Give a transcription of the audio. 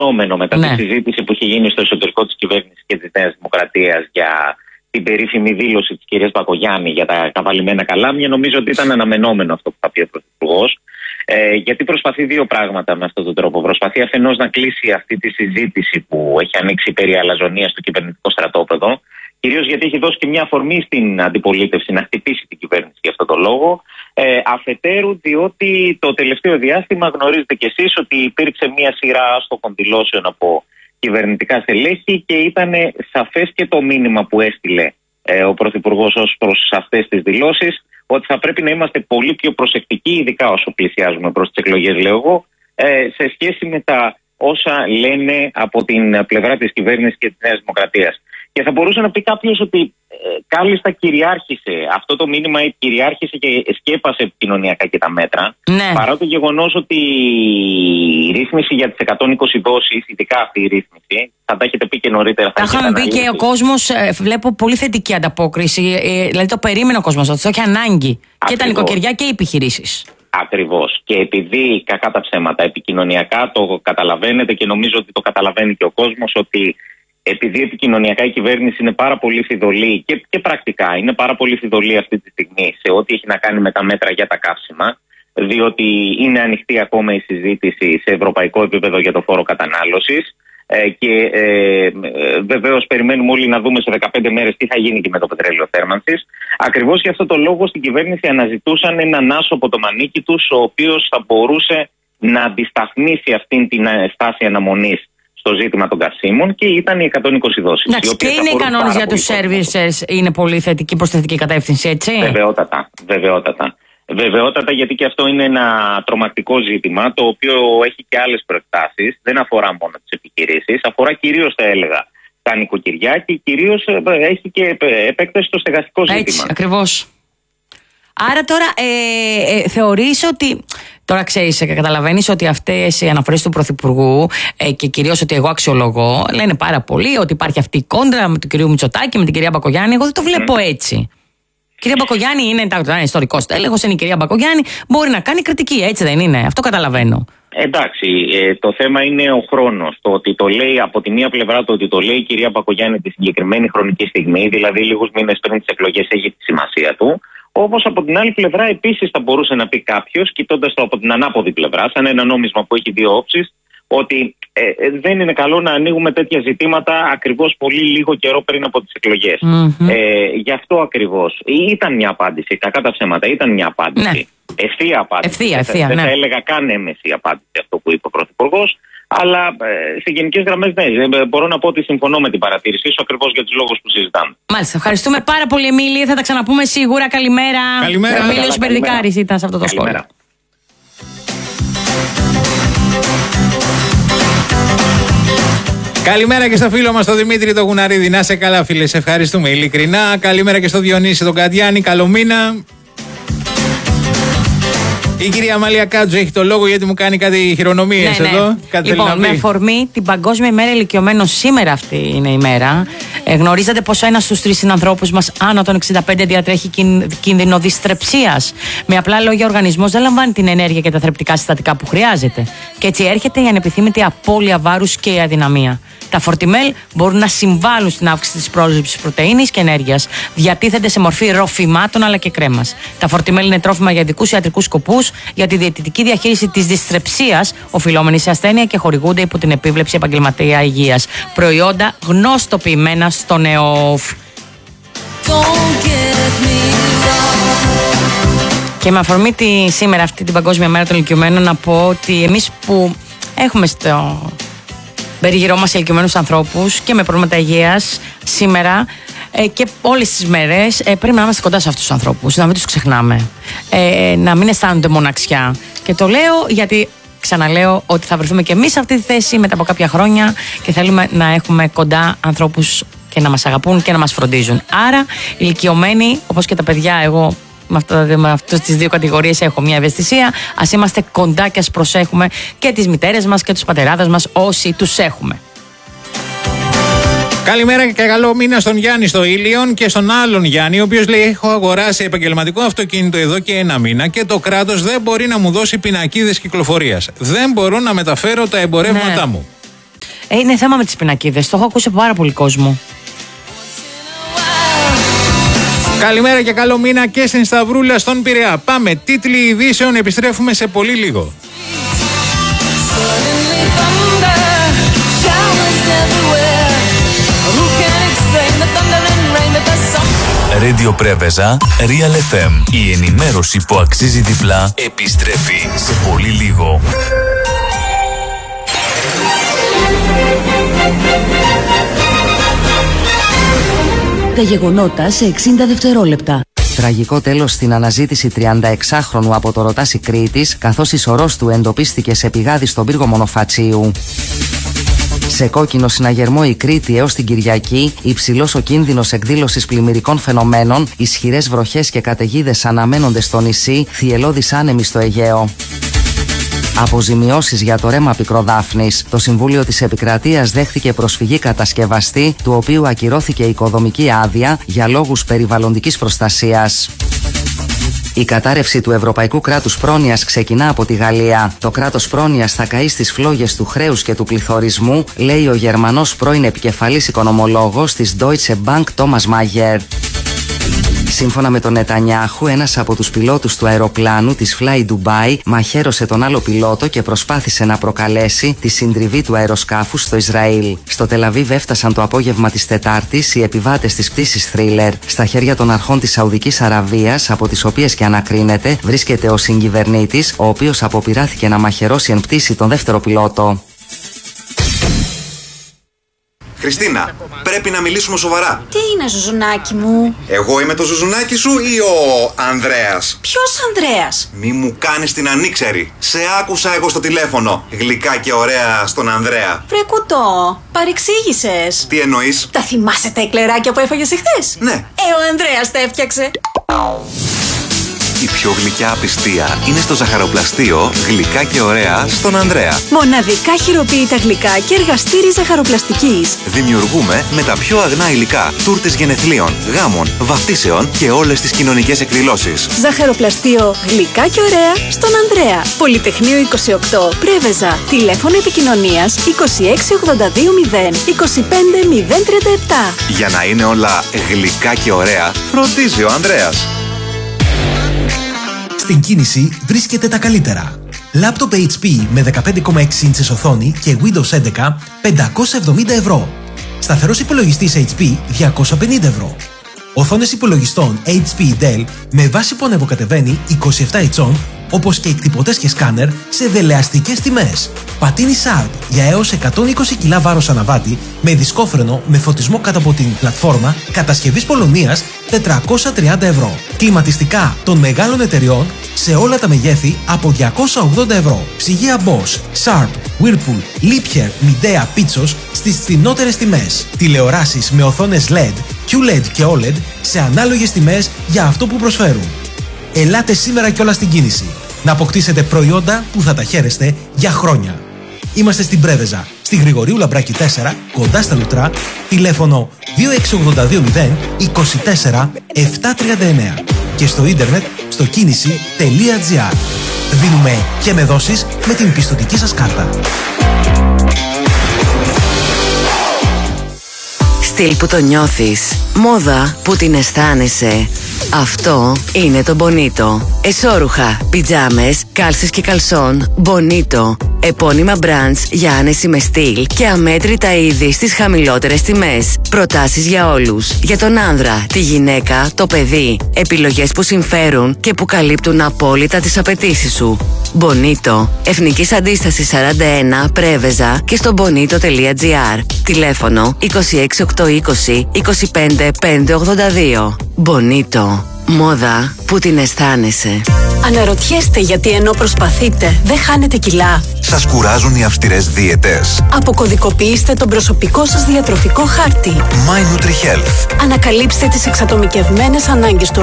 αναμενόμενο μετά τη συζήτηση που είχε γίνει στο εσωτερικό της κυβέρνησης και της Νέας Δημοκρατίας για την περίφημη δήλωση της κυρίας Μπακογιάννη για τα καβαλημένα καλάμια. Νομίζω ότι ήταν αναμενόμενο αυτό που θα πει ο Πρωθυπουργός. Γιατί προσπαθεί δύο πράγματα με αυτόν τον τρόπο. Προσπαθεί αφενός να κλείσει αυτή τη συζήτηση που έχει ανοίξει περί αλαζονίας στο κυβερνητικό στρατόπεδο. Κυρίως γιατί έχει δώσει και μια αφορμή στην αντιπολίτευση να χτυπήσει την κυβέρνηση για αυτόν τον λόγο. Αφετέρου, διότι το τελευταίο διάστημα γνωρίζετε κι εσείς ότι υπήρξε μια σειρά άστοχων δηλώσεων από κυβερνητικά στελέχη και ήταν σαφές και το μήνυμα που έστειλε ο Πρωθυπουργός ως προς αυτές τις δηλώσεις, ότι θα πρέπει να είμαστε πολύ πιο προσεκτικοί, ειδικά όσο πλησιάζουμε προς τις εκλογές, λέω εγώ, σε σχέση με τα όσα λένε από την πλευρά της κυβέρνησης και της Νέας Δημοκρατίας. Και θα μπορούσε να πει κάποιος ότι κάλλιστα κυριάρχησε αυτό το μήνυμα, κυριάρχησε και σκέπασε επικοινωνιακά και τα μέτρα. Ναι. Παρά το γεγονός ότι η ρύθμιση για τις 120 δόσεις, ειδικά αυτή η ρύθμιση, θα τα έχετε πει και νωρίτερα. Τα είχαμε πει και ο κόσμος, βλέπω πολύ θετική ανταπόκριση. Δηλαδή το περίμενε ο κόσμος, το έχει ανάγκη. Ακριβώς. Και τα νοικοκυριά και οι επιχειρήσεις. Ακριβώς. Και επειδή, κακά τα ψέματα, επικοινωνιακά το καταλαβαίνετε και νομίζω ότι το καταλαβαίνει και ο κόσμος, ότι επειδή επικοινωνιακά η κυβέρνηση είναι πάρα πολύ φιδωλή και πρακτικά είναι πάρα πολύ φιδωλή αυτή τη στιγμή σε ό,τι έχει να κάνει με τα μέτρα για τα καύσιμα, διότι είναι ανοιχτή ακόμα η συζήτηση σε ευρωπαϊκό επίπεδο για το φόρο κατανάλωσης και βεβαίως περιμένουμε όλοι να δούμε σε 15 μέρες τι θα γίνει και με το πετρέλαιο θέρμανσης. Ακριβώς για αυτό το λόγο στην κυβέρνηση αναζητούσαν έναν άσο από το μανίκι τους, ο οποίος θα μπορούσε να αντισταθμίσει αυτήν την στάση αναμονής στο ζήτημα των καυσίμων, και ήταν οι 120 δόσεις. Εντάξει, και είναι οι κανόνες για τους services, είναι πολύ θετική προς θετική κατεύθυνση, έτσι. Βεβαιότατα, γιατί και αυτό είναι ένα τρομακτικό ζήτημα, το οποίο έχει και άλλες προεκτάσεις. Δεν αφορά μόνο τις επιχειρήσεις, αφορά κυρίως, θα έλεγα, τα νοικοκυριά και κυρίως έχει και επέκταση στο στεγαστικό ζήτημα. Έτσι, ακριβώς. Άρα τώρα θεωρείς ότι. Τώρα ξέρεις και καταλαβαίνεις ότι αυτές οι αναφορές του Πρωθυπουργού και κυρίως ότι εγώ αξιολογώ, λένε πάρα πολύ ότι υπάρχει αυτή η κόντρα με τον κύριο Μητσοτάκη, με την κυρία Μπακογιάννη. Εγώ δεν το βλέπω έτσι. Η κυρία Μπακογιάννη είναι ιστορικός τέλεχος, είναι η κυρία Μπακογιάννη, μπορεί να κάνει κριτική, έτσι δεν είναι? Αυτό καταλαβαίνω. Εντάξει, το θέμα είναι ο χρόνος. Το ότι το λέει από τη μία πλευρά, το ότι το λέει η κυρία Μπακογιάννη τη συγκεκριμένη χρονική στιγμή, δηλαδή λίγους μήνες πριν τις εκλογές, έχει τη σημασία του. Όπως από την άλλη πλευρά επίσης θα μπορούσε να πει κάποιος, κοιτώντας το από την ανάποδη πλευρά, σαν ένα νόμισμα που έχει δύο όψεις, ότι δεν είναι καλό να ανοίγουμε τέτοια ζητήματα ακριβώς πολύ λίγο καιρό πριν από τις εκλογές. Γι' αυτό ακριβώς ήταν μια απάντηση, κακά τα ψέματα, ήταν μια απάντηση. Ναι. Ευθεία απάντηση. Δεν θα έλεγα καν έμεση απάντηση αυτό που είπε ο Πρωθυπουργός. Αλλά σε γενικές γραμμές ναι, μπορώ να πω ότι συμφωνώ με την παρατήρησή σου ακριβώς για τους λόγους που συζητάμε. Μάλιστα. Ευχαριστούμε πάρα πολύ, Εμίλη. Θα τα ξαναπούμε σίγουρα. Καλημέρα. Καλημέρα. Ο Εμίλιος Περδικάρης ήταν σε αυτό το σχόλιο. Καλημέρα και στο φίλο μας τον Δημήτρη τον Γουναρίδη. Να σε καλά, φίλε. Σε ευχαριστούμε ειλικρινά. Καλημέρα και στο Διονύση τον Κατιάνη. Καλό μήνα. Η κυρία Αμάλια Κάτζο έχει το λόγο γιατί μου κάνει κάτι χειρονομίες εδώ. Κάτι λοιπόν, με αφορμή την Παγκόσμια ημέρα ηλικιωμένων, σήμερα αυτή είναι η μέρα. Γνωρίζετε πως ένας στους 3 συνανθρώπους μας άνω των 65 διατρέχει κίνδυνο δυστρεψίας. Με απλά λόγια, ο οργανισμός δεν λαμβάνει την ενέργεια και τα θρεπτικά συστατικά που χρειάζεται. Και έτσι έρχεται η ανεπιθύμητη απώλεια βάρους και η αδυναμία. Τα φορτιμέλ μπορούν να συμβάλλουν στην αύξηση της πρόσληψης πρωτεΐνης και ενέργειας. Διατίθενται σε μορφή ροφημάτων αλλά και κρέμας. Τα φορτιμέλ είναι τρόφιμα για ειδικούς ιατρικούς σκοπούς, για τη διαιτητική διαχείριση της δυστρεψίας, οφειλόμενη σε ασθένεια, και χορηγούνται υπό την επίβλεψη επαγγελματία υγείας. Προϊόντα γνωστοποιημένα στον ΕΟΦ. Και με αφορμή σήμερα αυτή την Παγκόσμια Μέρα των Ηλικιωμένων, να πω ότι εμείς που έχουμε στο περιγυρό μας ηλικιωμένους ανθρώπους και με προβλήματα υγείας, σήμερα και όλες τις μέρες πρέπει να είμαστε κοντά σε αυτούς τους ανθρώπους, να μην τους ξεχνάμε, να μην αισθάνονται μοναξιά. Και το λέω γιατί ξαναλέω ότι θα βρεθούμε και εμείς σε αυτή τη θέση μετά από κάποια χρόνια και θέλουμε να έχουμε κοντά ανθρώπους και να μας αγαπούν και να μας φροντίζουν. Άρα, ηλικιωμένοι, όπως και τα παιδιά, εγώ με αυτές τις δύο κατηγορίες έχω μια ευαισθησία. Ας είμαστε κοντά και ας προσέχουμε και τις μητέρες μας και τους πατεράδες μας, όσοι τους έχουμε. Καλημέρα και καλό μήνα στον Γιάννη στο Ήλιον και στον άλλον Γιάννη, ο οποίος λέει: έχω αγοράσει επαγγελματικό αυτοκίνητο εδώ και 1 μήνα και το κράτος δεν μπορεί να μου δώσει πινακίδες κυκλοφορίας. Δεν μπορώ να μεταφέρω τα εμπορεύματά μου. Είναι θέμα με τις πινακίδες. Το έχω ακούσει από πάρα πολύ κόσμο. Καλημέρα και καλό μήνα και στην Σταυρούλα στον Πειραιά. Πάμε, τίτλοι ειδήσεων, επιστρέφουμε σε πολύ λίγο. Radio Πρέβεζα, Real FM. Η ενημέρωση που αξίζει διπλά επιστρέφει σε πολύ λίγο. Τα γεγονότα σε 60 δευτερόλεπτα. Τραγικό τέλος στην αναζήτηση 36χρονου από το Ρωτάσι Κρήτης, καθώς η σωρός του εντοπίστηκε σε πηγάδι στον πύργο Μονοφατσίου. Σε κόκκινο συναγερμό η Κρήτη έως την Κυριακή, υψηλός ο κίνδυνος εκδήλωσης πλημμυρικών φαινομένων, ισχυρές βροχές και καταιγίδες αναμένονται στο νησί, θυελλώδης άνεμοι στο Αιγαίο. Αποζημιώσεις για το ρέμα Πικροδάφνης. Το Συμβούλιο της Επικρατείας δέχθηκε προσφυγή κατασκευαστή, του οποίου ακυρώθηκε η οικοδομική άδεια για λόγους περιβαλλοντικής προστασίας. Η κατάρρευση του ευρωπαϊκού κράτους πρόνοιας ξεκινά από τη Γαλλία. Το κράτος πρόνοιας θα καεί στις φλόγες του χρέους και του πληθωρισμού, λέει ο Γερμανός πρώην επικεφαλής οικονομολόγος της Deutsche Bank, Thomas Mayer. Σύμφωνα με τον Νετανιάχου, ένας από τους πιλότους του αεροπλάνου της Fly Dubai μαχαίρωσε τον άλλο πιλότο και προσπάθησε να προκαλέσει τη συντριβή του αεροσκάφους στο Ισραήλ. Στο Τελαβίβ έφτασαν το απόγευμα της Τετάρτης οι επιβάτες της πτήσης Thriller. Στα χέρια των αρχών της Σαουδικής Αραβίας, από τις οποίες και ανακρίνεται, βρίσκεται ο συγκυβερνήτης, ο οποίος αποπειράθηκε να μαχαιρώσει εν πτήση τον δεύτερο πιλότο. Χριστίνα, πρέπει να μιλήσουμε σοβαρά. Τι είναι, Ζουζουνάκι μου? Εγώ είμαι το Ζουζουνάκι σου ή ο Ανδρέας? Ποιος Ανδρέας? Μη μου κάνεις την ανήξερη. Σε άκουσα εγώ στο τηλέφωνο. Γλυκά και ωραία στον Ανδρέα. Βρε κουτό, παρεξήγησες. Τι εννοείς? Τα θυμάσαι τα εκλεράκια που έφαγες εχθές? Ναι. Ο Ανδρέας τα έφτιαξε. Η πιο γλυκιά απιστία είναι στο ζαχαροπλαστείο Γλυκά και ωραία στον Ανδρέα. Μοναδικά χειροποίητα γλυκά και εργαστήρι ζαχαροπλαστικής. Δημιουργούμε με τα πιο αγνά υλικά τούρτες γενεθλίων, γάμων, βαφτίσεων και όλες τις κοινωνικές εκδηλώσεις. Ζαχαροπλαστείο Γλυκά και ωραία στον Ανδρέα. Πολυτεχνείο 28, Πρέβεζα. Τηλέφωνο επικοινωνίας 26820 25037. Για να είναι όλα γλυκά και ωραία, φροντίζει ο Ανδρέας. Στην κίνηση βρίσκεται τα καλύτερα. Λάπτοπ HP με 15,6 ίντσες οθόνη και Windows 11 570 ευρώ. Σταθερός υπολογιστής HP 250 ευρώ. Οθόνες υπολογιστών HP Dell με βάση που ανεβοκατεβαίνει 27 ετσών, όπως και εκτυπωτές και σκάνερ σε δελεαστικές τιμές. Πατίνι Sharp για έως 120 κιλά βάρος αναβάτη με δισκόφρενο με φωτισμό κάτω από την πλατφόρμα, κατασκευής Πολωνίας 430 ευρώ. Κλιματιστικά των μεγάλων εταιριών σε όλα τα μεγέθη από 280 ευρώ. Ψυγεία Bosch, Sharp, Whirlpool, Liebherr, Midea, Pitsos στις φθηνότερες τιμές. Τηλεοράσεις με οθόνες LED, QLED και OLED σε ανάλογες τιμές για αυτό που προσφέρουν. Ελάτε σήμερα κιόλας στην κίνηση να αποκτήσετε προϊόντα που θα τα χαίρεστε για χρόνια. Είμαστε στην Πρέβεζα, στη Γρηγορίου Λαμπράκη 4, κοντά στα Λουτρά, τηλέφωνο 26820 24 739 και στο ίντερνετ στο κίνηση.gr. Δίνουμε και με δόσεις με την πιστωτική σας κάρτα. Στυλ που το νιώθεις, μόδα που την αισθάνεσαι. Αυτό είναι το Bonito. Εσώρουχα, πιτζάμες, κάλσες και καλσόν, Bonito. Επώνυμα brands για άνεση με στυλ και αμέτρητα είδη στις χαμηλότερες τιμές. Προτάσεις για όλους. Για τον άνδρα, τη γυναίκα, το παιδί. Επιλογές που συμφέρουν και που καλύπτουν απόλυτα τις απαιτήσεις σου. Bonito. Εθνικής Αντίστασης 41, Πρέβεζα και στο bonito.gr. Τηλέφωνο 26820 25 582. Bonito. Μόδα που την αισθάνεσαι. Αναρωτιέστε γιατί ενώ προσπαθείτε δεν χάνετε κιλά? Σας κουράζουν οι αυστηρές δίαιτες? Αποκωδικοποιήστε τον προσωπικό σας διατροφικό χάρτη. My NutriHealth. Ανακαλύψτε τις εξατομικευμένες ανάγκες του